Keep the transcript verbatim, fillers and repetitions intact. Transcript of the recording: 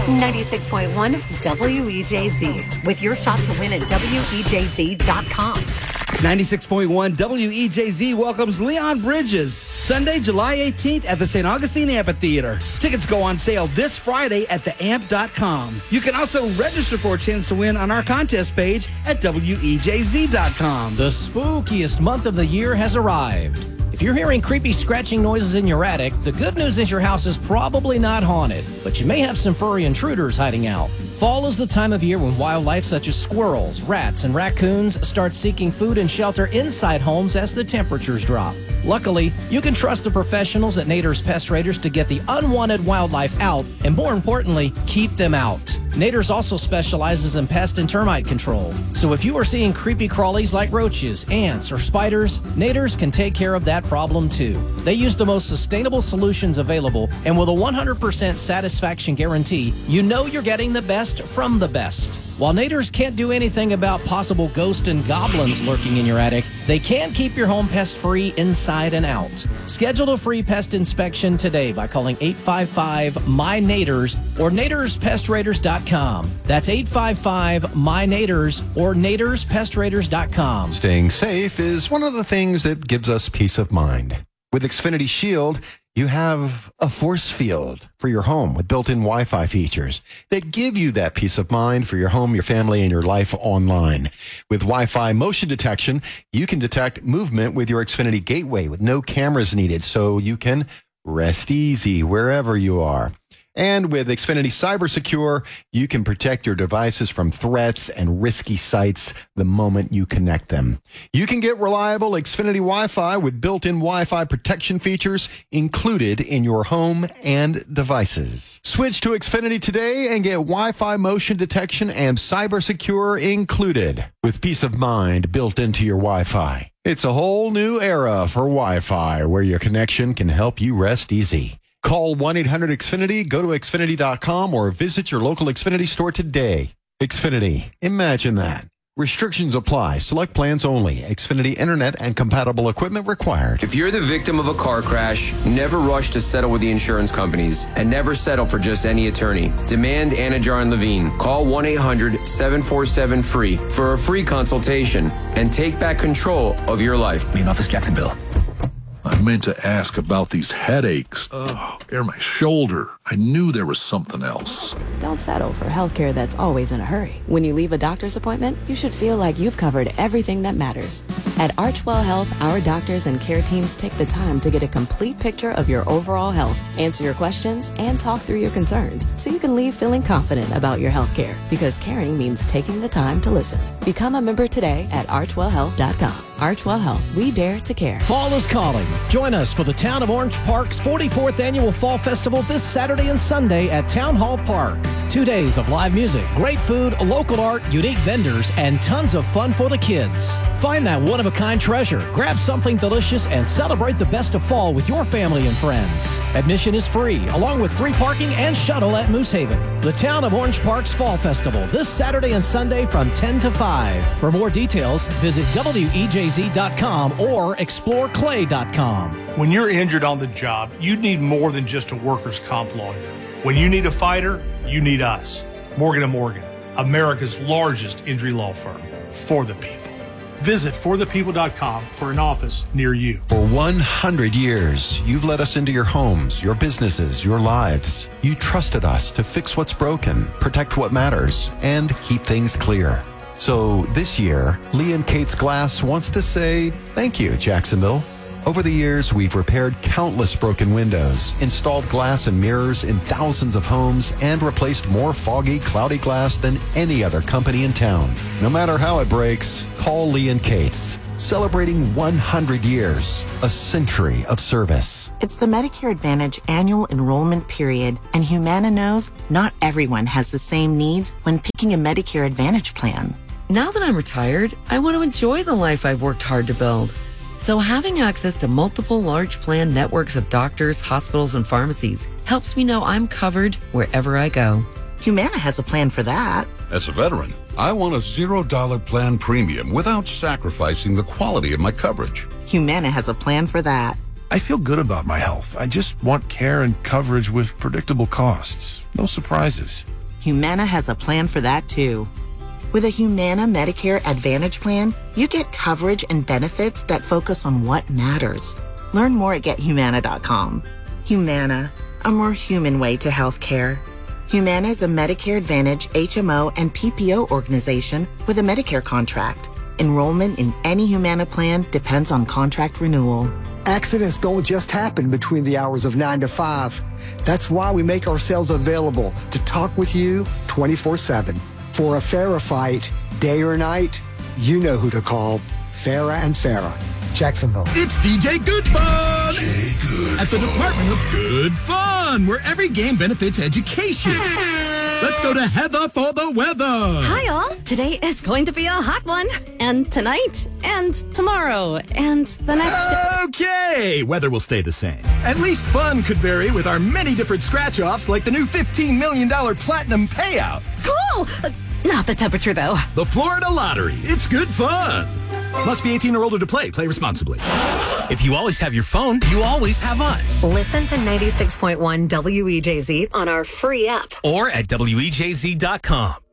ninety-six point one W E J Z with your shot to win at W E J Z dot com. ninety-six point one W E J Z welcomes Leon Bridges Sunday, July eighteenth at the Saint Augustine Amphitheater. Tickets go on sale this Friday at the amp dot com. You can also register for a chance to win on our contest page at W E J Z dot com. The spookiest month of the year has arrived. If you're hearing creepy scratching noises in your attic, the good news is your house is probably not haunted, but you may have some furry intruders hiding out. Fall is the time of year when wildlife such as squirrels, rats, and raccoons start seeking food and shelter inside homes as the temperatures drop. Luckily, you can trust the professionals at Nader's Pest Raiders to get the unwanted wildlife out and, more importantly, keep them out. Nader's also specializes in pest and termite control. So if you are seeing creepy crawlies like roaches, ants, or spiders, Nader's can take care of that problem too. They use the most sustainable solutions available, and with a one hundred percent satisfaction guarantee, you know you're getting the best from the best. While Nader's can't do anything about possible ghosts and goblins lurking in your attic, they can keep your home pest-free inside and out. Schedule a free pest inspection today by calling eight five five M Y Naders or Naders Pest Raiders dot com. That's eight five five M Y Naders or Naders Pest Raiders dot com. Staying safe is one of the things that gives us peace of mind. With Xfinity Shield, you have a force field for your home with built-in Wi-Fi features that give you that peace of mind for your home, your family, and your life online. With Wi-Fi motion detection, you can detect movement with your Xfinity gateway with no cameras needed, so you can rest easy wherever you are. And with Xfinity Cyber Secure, you can protect your devices from threats and risky sites the moment you connect them. You can get reliable Xfinity Wi-Fi with built-in Wi-Fi protection features included in your home and devices. Switch to Xfinity today and get Wi-Fi motion detection and Cyber Secure included with peace of mind built into your Wi-Fi. It's a whole new era for Wi-Fi where your connection can help you rest easy. Call one eight hundred X Finity, go to Xfinity dot com, or visit your local Xfinity store today. Xfinity. Imagine that. Restrictions apply. Select plans only. Xfinity Internet and compatible equipment required. If you're the victim of a car crash, never rush to settle with the insurance companies and never settle for just any attorney. Demand Anajar and Levine. Call one eight hundred seven four seven free for a free consultation and take back control of your life. Main office, Jacksonville. I meant to ask about these headaches. Oh, they're my shoulder. I knew there was something else. Don't settle for healthcare that's always in a hurry. When you leave a doctor's appointment, you should feel like you've covered everything that matters. At Archwell Health, our doctors and care teams take the time to get a complete picture of your overall health, answer your questions, and talk through your concerns so you can leave feeling confident about your healthcare, because caring means taking the time to listen. Become a member today at archwell health dot com. Archwell Health, we dare to care. Fall is calling. Join us for the Town of Orange Park's forty-fourth Annual Fall Festival this Saturday and Sunday at Town Hall Park. Two days of live music, great food, local art, unique vendors, and tons of fun for the kids. Find that one-of-a-kind treasure, grab something delicious, and celebrate the best of fall with your family and friends. Admission is free, along with free parking and shuttle at Moose Haven. The Town of Orange Park's Fall Festival this Saturday and Sunday from ten to five. For more details, visit W E J Z dot com or explore clay dot com. When you're injured on the job, you need more than just a workers' comp lawyer. When you need a fighter, you need us. Morgan and Morgan, America's largest injury law firm. For the people. Visit for the people dot com for an office near you. For one hundred years, you've let us into your homes, your businesses, your lives. You trusted us to fix what's broken, protect what matters, and keep things clear. So this year, Lee and Kate's Glass wants to say thank you, Jacksonville. Over the years, we've repaired countless broken windows, installed glass and mirrors in thousands of homes, and replaced more foggy, cloudy glass than any other company in town. No matter how it breaks, call Lee and Kate's. Celebrating one hundred years, a century of service. It's the Medicare Advantage annual enrollment period, and Humana knows not everyone has the same needs when picking a Medicare Advantage plan. Now that I'm retired, I want to enjoy the life I've worked hard to build. So having access to multiple large plan networks of doctors, hospitals, and pharmacies helps me know I'm covered wherever I go. Humana has a plan for that. As a veteran, I want a zero dollar plan premium without sacrificing the quality of my coverage. Humana has a plan for that. I feel good about my health. I just want care and coverage with predictable costs. No surprises. Humana has a plan for that, too. With a Humana Medicare Advantage plan, you get coverage and benefits that focus on what matters. Learn more at get humana dot com. Humana, a more human way to health care. Humana is a Medicare Advantage H M O and P P O organization with a Medicare contract. Enrollment in any Humana plan depends on contract renewal. Accidents don't just happen between the hours of nine to five. That's why we make ourselves available to talk with you twenty-four seven. For a Farah fight, day or night, you know who to call. Farah and Farah. Jacksonville. It's D J Good Fun at the Department of Good Fun, where every game benefits education. Let's go to Heather for the weather. Hi, all. Today is going to be a hot one. And tonight, and tomorrow, and the next day. Okay, weather will stay the same. At least fun could vary with our many different scratch-offs, like the new fifteen million dollars Platinum Payout. Cool! Uh, not the temperature, though. The Florida Lottery. It's good fun. Must be eighteen or older to play. Play responsibly. If you always have your phone, you always have us. Listen to ninety-six point one W E J Z on our free app. Or at W E J Z dot com.